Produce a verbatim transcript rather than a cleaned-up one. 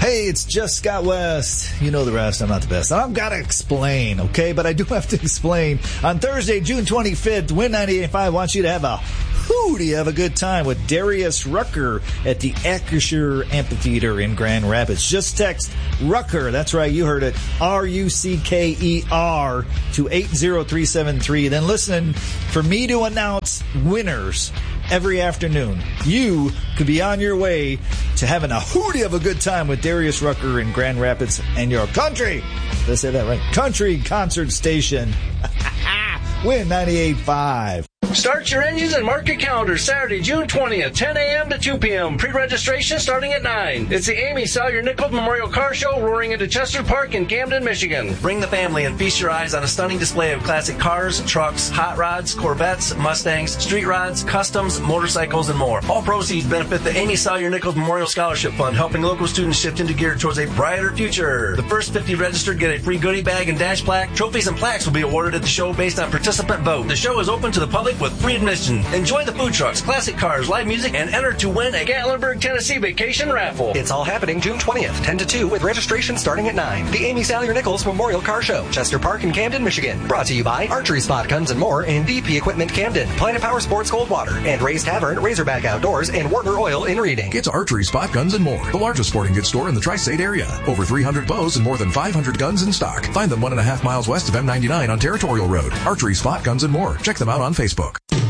Hey, it's just Scott West. You know the rest. I'm not the best. I've got to explain, okay? But I do have to explain. On Thursday, June twenty-fifth, Win ninety-eight point five wants you to have a hooty, have a good time with Darius Rucker at the Acrisure Amphitheater in Grand Rapids. Just text Rucker. That's right. You heard it. R U C K E R to eight zero three seven three. Then listen for me to announce winners every afternoon. You could be on your way to having a hooty of a good time with Darius Rucker in Grand Rapids and your country. Did I say that right? Country concert station. Win ninety-eight point five. Start your engines and mark your calendar. Saturday, June twentieth, ten a.m. to two p.m. Pre-registration starting at nine. It's the Amy Salyer Nichols Memorial Car Show roaring into Chester Park in Camden, Michigan. Bring the family and feast your eyes on a stunning display of classic cars, trucks, hot rods, Corvettes, Mustangs, street rods, customs, motorcycles, and more. All proceeds benefit the Amy Salyer Nichols Memorial Scholarship Fund, helping local students shift into gear towards a brighter future. The first fifty registered get a free goodie bag and dash plaque. Trophies and plaques will be awarded at the show based on participant vote. The show is open to the public with free admission. Enjoy the food trucks, classic cars, live music, and enter to win a Gatlinburg, Tennessee vacation raffle. It's all happening June twentieth, ten to two, with registration starting at nine. The Amy Salyer Nichols Memorial Car Show, Chester Park in Camden, Michigan. Brought to you by Archery Spot Guns and More and D P Equipment Camden, Planet Power Sports Coldwater, and Ray's Tavern, Razorback Outdoors, and Warner Oil in Reading. It's Archery Spot Guns and More, the largest sporting goods store in the tri-state area. Over three hundred bows and more than five hundred guns in stock. Find them one and a half miles west of M ninety-nine on Territorial Road. Archery Spot Guns and More. Check them out on Facebook.